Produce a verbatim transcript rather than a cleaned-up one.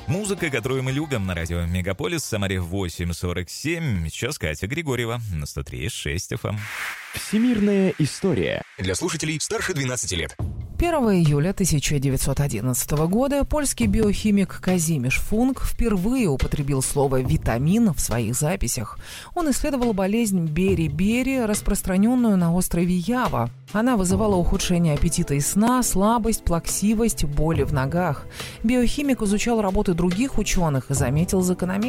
Музыка, которую мы любим, на радио Мегаполис, Самаре восемь сорок семь. Сейчас Катя Григорьева на сто три и шесть эф эм. Всемирная история. Для слушателей старше двенадцати лет. первого июля тысяча девятьсот одиннадцатого года польский биохимик Казимиш Функ впервые употребил слово «витамин» в своих записях. Он исследовал болезнь бери-бери, распространенную на острове Ява. Она вызывала ухудшение аппетита и сна, слабость, плаксивость, боли в ногах. Биохимик изучал работы других ученых и заметил закономерность.